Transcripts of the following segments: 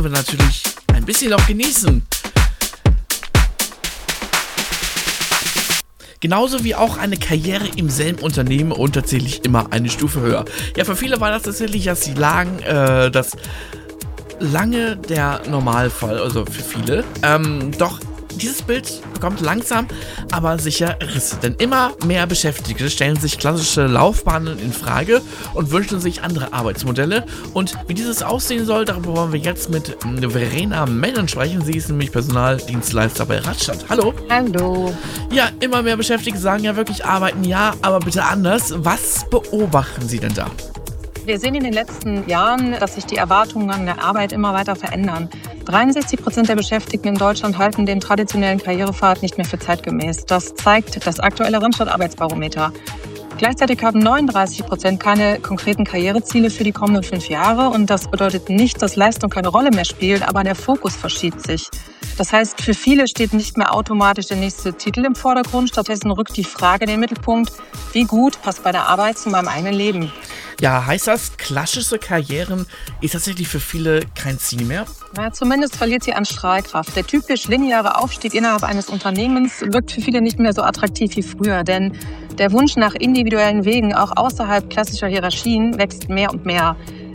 wir natürlich ein bisschen auch genießen. Genauso wie auch eine Karriere im selben Unternehmen und tatsächlich immer eine Stufe höher. Ja, für viele war das tatsächlich, dass sie das lange der Normalfall, also für viele. Doch dieses Bild bekommt langsam, aber sicher Risse. Denn immer mehr Beschäftigte stellen sich klassische Laufbahnen in Frage und wünschen sich andere Arbeitsmodelle. Und wie dieses aussehen soll, darüber wollen wir jetzt mit Verena Mennen sprechen. Sie ist nämlich Personaldienstleister bei Radstadt. Hallo. Hallo. Ja, immer mehr Beschäftigte sagen ja wirklich arbeiten, ja, aber bitte anders. Was beobachten Sie denn da? Wir sehen in den letzten Jahren, dass sich die Erwartungen an der Arbeit immer weiter verändern. 63% der Beschäftigten in Deutschland halten den traditionellen Karrierepfad nicht mehr für zeitgemäß. Das zeigt das aktuelle Randstadt-Arbeitsbarometer. Gleichzeitig haben 39% keine konkreten Karriereziele für die kommenden 5 Jahre. Und das bedeutet nicht, dass Leistung keine Rolle mehr spielt, aber der Fokus verschiebt sich. Das heißt, für viele steht nicht mehr automatisch der nächste Titel im Vordergrund. Stattdessen rückt die Frage in den Mittelpunkt, wie gut passt bei der Arbeit zu meinem eigenen Leben. Ja, heißt das, klassische Karrieren ist tatsächlich für viele kein Ziel mehr? Na, zumindest verliert sie an Strahlkraft. Der typisch lineare Aufstieg innerhalb eines Unternehmens wirkt für viele nicht mehr so attraktiv wie früher, denn der Wunsch nach individuellen Wegen, auch außerhalb klassischer Hierarchien, wächst mehr und mehr.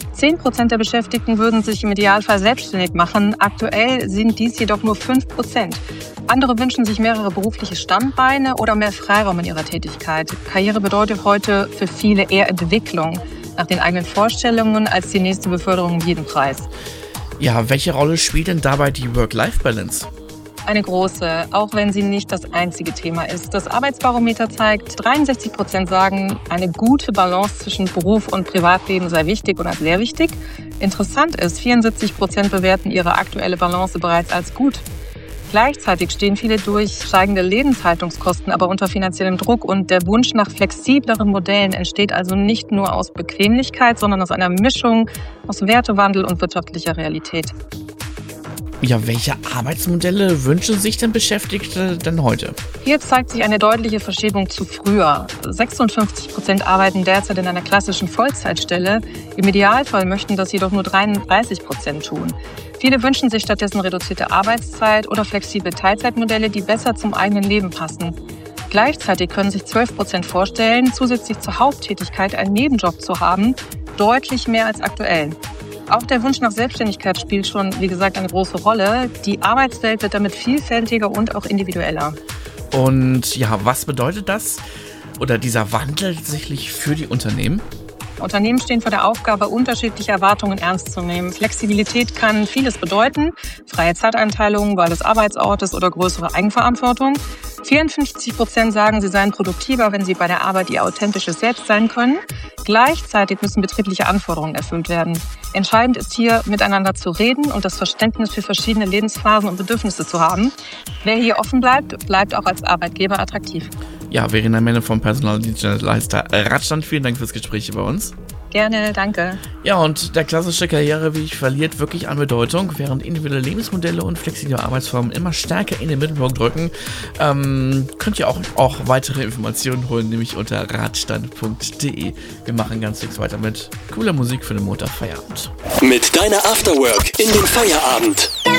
10% der Beschäftigten würden sich im Idealfall selbstständig machen. Aktuell sind dies jedoch nur 5%. Andere wünschen sich mehrere berufliche Standbeine oder mehr Freiraum in ihrer Tätigkeit. Karriere bedeutet heute für viele eher Entwicklung nach den eigenen Vorstellungen als die nächste Beförderung um jeden Preis. Ja, welche Rolle spielt denn dabei die Work-Life-Balance? Eine große, auch wenn sie nicht das einzige Thema ist. Das Arbeitsbarometer zeigt, 63% sagen, eine gute Balance zwischen Beruf und Privatleben sei wichtig oder sehr wichtig. Interessant ist, 74% bewerten ihre aktuelle Balance bereits als gut. Gleichzeitig stehen viele durch steigende Lebenshaltungskosten aber unter finanziellem Druck und der Wunsch nach flexibleren Modellen entsteht also nicht nur aus Bequemlichkeit, sondern aus einer Mischung aus Wertewandel und wirtschaftlicher Realität. Ja, welche Arbeitsmodelle wünschen sich denn Beschäftigte denn heute? Hier zeigt sich eine deutliche Verschiebung zu früher. 56% arbeiten derzeit in einer klassischen Vollzeitstelle. Im Idealfall möchten das jedoch nur 33% tun. Viele wünschen sich stattdessen reduzierte Arbeitszeit oder flexible Teilzeitmodelle, die besser zum eigenen Leben passen. Gleichzeitig können sich 12% vorstellen, zusätzlich zur Haupttätigkeit einen Nebenjob zu haben, deutlich mehr als aktuell. Auch der Wunsch nach Selbstständigkeit spielt schon, wie gesagt, eine große Rolle. Die Arbeitswelt wird damit vielfältiger und auch individueller. Und ja, was bedeutet das oder dieser Wandel tatsächlich für die Unternehmen? Unternehmen stehen vor der Aufgabe, unterschiedliche Erwartungen ernst zu nehmen. Flexibilität kann vieles bedeuten, freie Zeiteinteilung, Wahl des Arbeitsortes oder größere Eigenverantwortung. 54% sagen, sie seien produktiver, wenn sie bei der Arbeit ihr authentisches Selbst sein können. Gleichzeitig müssen betriebliche Anforderungen erfüllt werden. Entscheidend ist hier, miteinander zu reden und das Verständnis für verschiedene Lebensphasen und Bedürfnisse zu haben. Wer hier offen bleibt, bleibt auch als Arbeitgeber attraktiv. Ja, Verena Mennen vom Personaldienstleister Radstadt, vielen Dank fürs Gespräch bei uns. Gerne, danke. Ja, und der klassische Karriereweg verliert wirklich an Bedeutung, während individuelle Lebensmodelle und flexible Arbeitsformen immer stärker in den Mittelpunkt rücken. Könnt ihr auch weitere Informationen holen, nämlich unter radstand.de. Wir machen ganz fix weiter mit cooler Musik für den Montagfeierabend. Mit deiner Afterwork in den Feierabend.